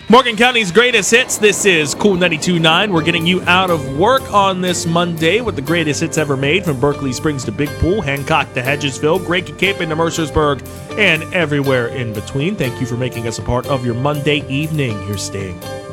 Morgan County's greatest hits. This is Cool 92.9. We're getting you out of work on this Monday with the greatest hits ever made from Berkeley Springs to Big Pool, Hancock to Hedgesville, Great Cape to Mercersburg, and everywhere in between. Thank you for making us a part of your Monday evening. Here's Sting.